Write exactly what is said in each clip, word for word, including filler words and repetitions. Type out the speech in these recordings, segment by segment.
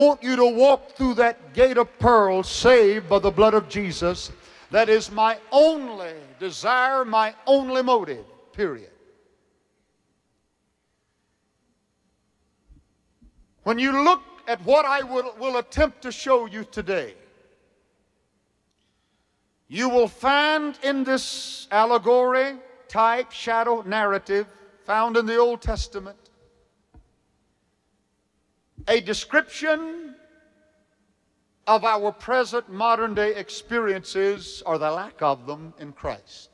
want you to walk through that gate of pearl saved by the blood of Jesus. That is my only desire, my only motive, period. When you look at what I will, will attempt to show you today, you will find in this allegory, type, shadow, narrative found in the Old Testament a description of our present modern day experiences, or the lack of them, in Christ.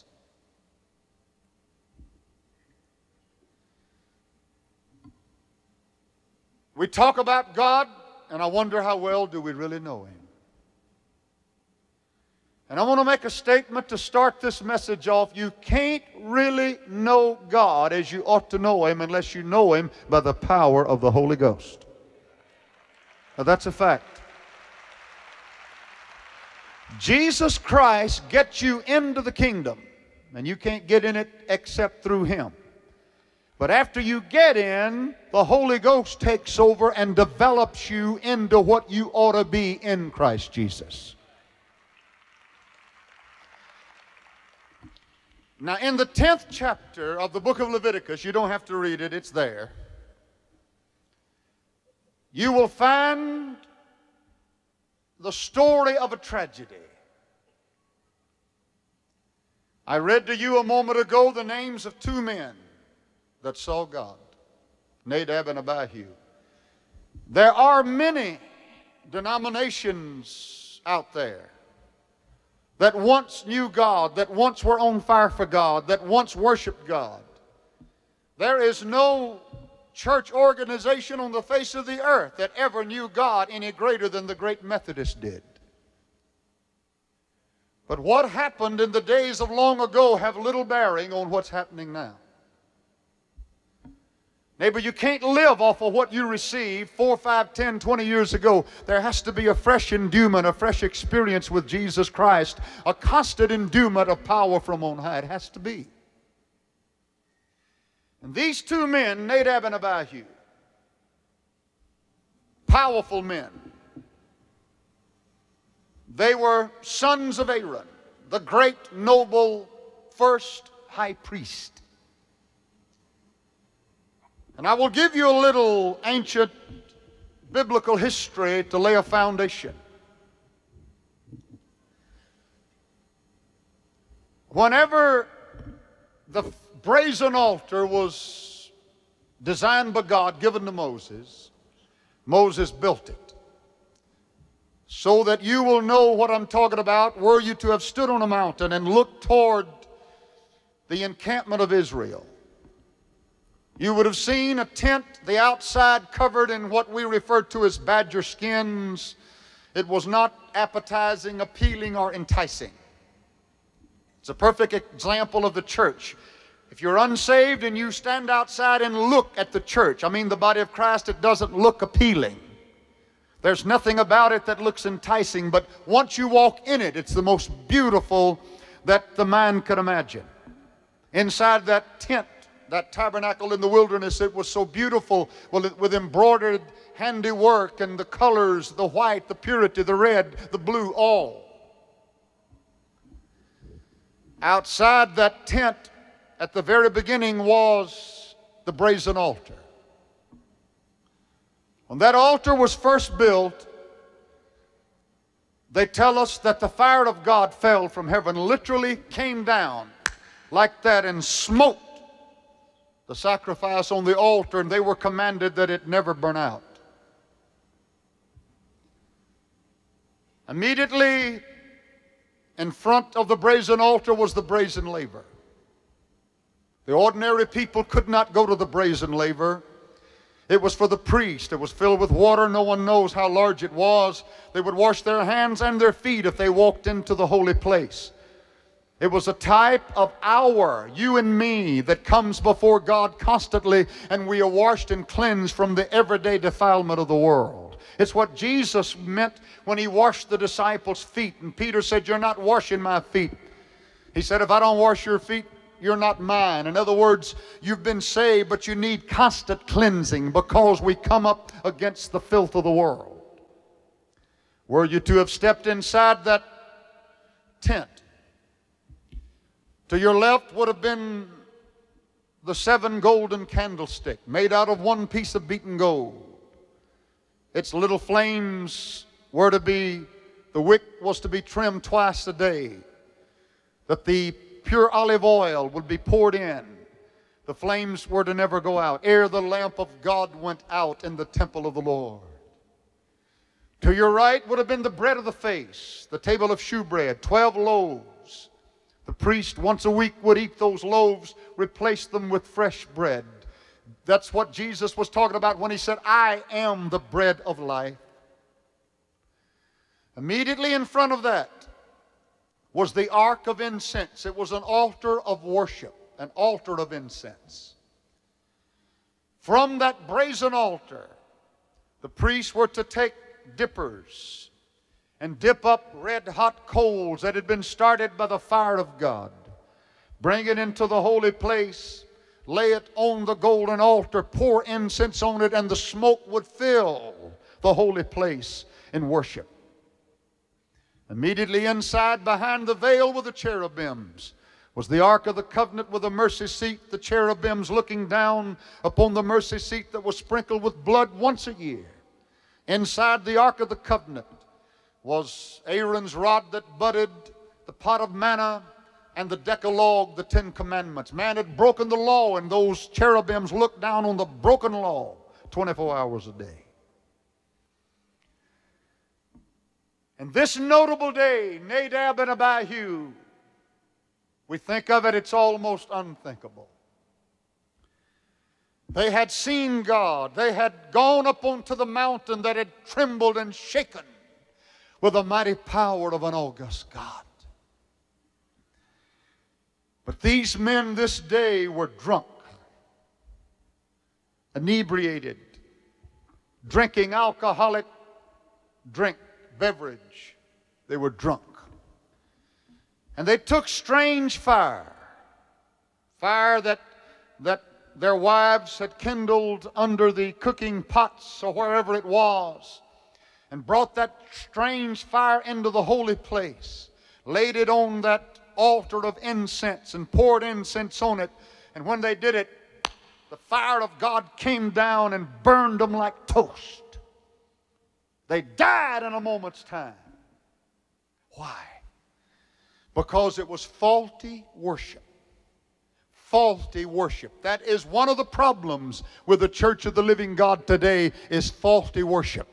We talk about God, and I wonder how well do we really know Him. And I want to make a statement to start this message off. You can't really know God as you ought to know Him unless you know Him by the power of the Holy Ghost. Now, that's a fact. Jesus Christ gets you into the kingdom, and you can't get in it except through Him. But after you get in, the Holy Ghost takes over and develops you into what you ought to be in Christ Jesus. Now, in the tenth chapter of the book of Leviticus, you don't have to read it, it's there. You will find the story of a tragedy. I read to you a moment ago the names of two men that saw God, Nadab and Abihu. There are many denominations out there that once knew God, that once were on fire for God, that once worshiped God. There is no church organization on the face of the earth that ever knew God any greater than the great Methodists did. But what happened in the days of long ago have little bearing on what's happening now. Neighbor, you can't live off of what you received four, five, ten, twenty years ago. There has to be a fresh endowment, a fresh experience with Jesus Christ, a constant endowment of power from on high. It has to be. And these two men, Nadab and Abihu, powerful men. They were sons of Aaron, the great, noble, first high priest. And I will give you a little ancient biblical history to lay a foundation. Whenever the brazen altar was designed by God, given to Moses, Moses built it. So that you will know what I'm talking about, were you to have stood on a mountain and looked toward the encampment of Israel, you would have seen a tent, the outside covered in what we refer to as badger skins. It was not appetizing, appealing, or enticing. It's a perfect example of the church. If you're unsaved and you stand outside and look at the church, I mean the body of Christ, it doesn't look appealing. There's nothing about it that looks enticing, but once you walk in it, it's the most beautiful that the mind could imagine. Inside that tent, that tabernacle in the wilderness, it was so beautiful, well, with embroidered handiwork and the colors, the white, the purity, the red, the blue, all. Outside that tent, at the very beginning, was the brazen altar. When that altar was first built, they tell us that the fire of God fell from heaven, literally came down like that and smote the sacrifice on the altar, and they were commanded that it never burn out. Immediately in front of the brazen altar was the brazen laver. The ordinary people could not go to the brazen laver. It was for the priest. It was filled with water. No one knows how large it was. They would wash their hands and their feet if they walked into the holy place. It was a type of our, you and me, that comes before God constantly, and we are washed and cleansed from the everyday defilement of the world. It's what Jesus meant when He washed the disciples' feet. And Peter said, "You're not washing my feet." He said, "If I don't wash your feet, you're not mine." In other words, you've been saved, but you need constant cleansing because we come up against the filth of the world. Were you to have stepped inside that tent, to your left would have been the seven golden candlestick made out of one piece of beaten gold. Its little flames were to be, the wick was to be trimmed twice a day, that the pure olive oil would be poured in. The flames were to never go out, ere the lamp of God went out in the temple of the Lord. To your right would have been the bread of the face, the table of shewbread, twelve loaves. The priest once a week would eat those loaves, replace them with fresh bread. That's what Jesus was talking about when he said, I am the bread of life. Immediately in front of that was the ark of incense. It was an altar of worship, an altar of incense. From that brazen altar, the priests were to take dippers and dip up red-hot coals that had been started by the fire of God. Bring it into the holy place, lay it on the golden altar, pour incense on it, and the smoke would fill the holy place in worship. Immediately inside, behind the veil were the cherubims, was the Ark of the Covenant with a mercy seat, the cherubims looking down upon the mercy seat that was sprinkled with blood once a year. Inside the Ark of the Covenant was Aaron's rod that budded, the pot of manna, and the Decalogue, the Ten Commandments. Man had broken the law, and those cherubims looked down on the broken law twenty-four hours a day. And this notable day, Nadab and Abihu, we think of it, it's almost unthinkable. They had seen God. They had gone up onto the mountain that had trembled and shaken with the mighty power of an august God. But these men this day were drunk, inebriated, drinking alcoholic drink, beverage. They were drunk. And they took strange fire, fire that, that their wives had kindled under the cooking pots or wherever it was, and brought that strange fire into the holy place, laid it on that altar of incense and poured incense on it. And when they did it, the fire of God came down and burned them like toast. They died in a moment's time. Why? Because it was faulty worship. Faulty worship. That is one of the problems with the Church of the Living God today, is faulty worship.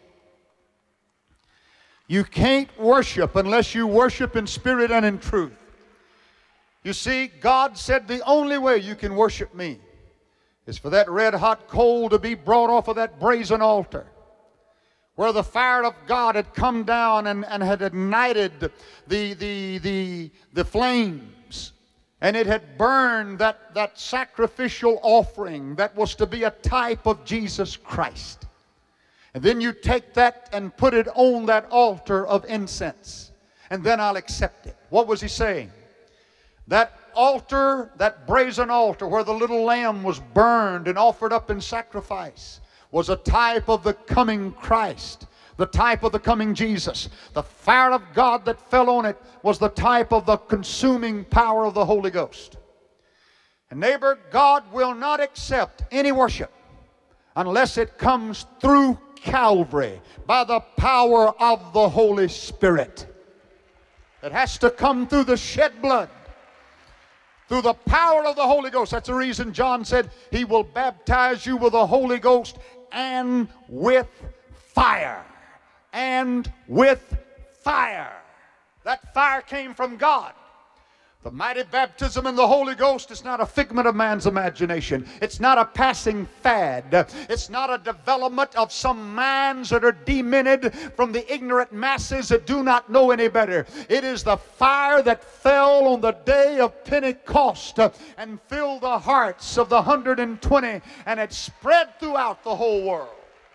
You can't worship unless you worship in spirit and in truth. You see, God said the only way you can worship me is for that red-hot coal to be brought off of that brazen altar, where the fire of God had come down and, and had ignited the, the, the, the flames. And it had burned that, that sacrificial offering that was to be a type of Jesus Christ. And then you take that and put it on that altar of incense, and then I'll accept it. What was he saying? That altar, that brazen altar where the little lamb was burned and offered up in sacrifice, was a type of the coming Christ, the type of the coming Jesus. The fire of God that fell on it was the type of the consuming power of the Holy Ghost. And neighbor, God will not accept any worship unless it comes through Calvary by the power of the Holy Spirit. It has to come through the shed blood, through the power of the Holy Ghost. That's the reason John said he will baptize you with the Holy Ghost and with fire. And with fire. That fire came from God. The mighty baptism in the Holy Ghost is not a figment of man's imagination. It's not a passing fad. It's not a development of some minds that are demented from the ignorant masses that do not know any better. It is the fire that fell on the day of Pentecost and filled the hearts of the one hundred twenty, and it spread throughout the whole world.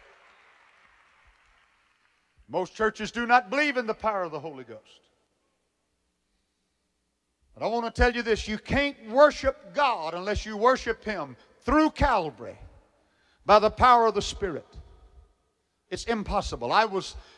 Most churches do not believe in the power of the Holy Ghost. But I want to tell you this, you can't worship God unless you worship Him through Calvary by the power of the Spirit. It's impossible. I was